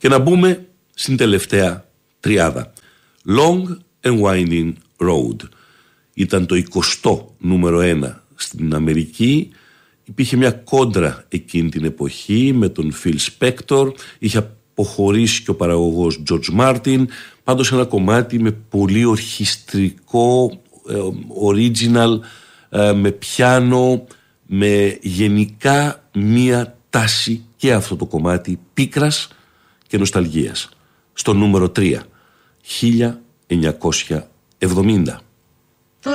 Και να μπούμε στην τελευταία τριάδα. Long and Winding Road. Ήταν το 20ο νούμερο 1 στην Αμερική. Υπήρχε μια κόντρα εκείνη την εποχή με τον Phil Spector. Είχε αποχωρήσει και ο παραγωγός George Martin. Πάντως ένα κομμάτι με πολύ ορχιστρικό, original, με πιάνο, με γενικά μία τάση και αυτό το κομμάτι πίκρας και νοσταλγίας. Στο νούμερο 3, 1970.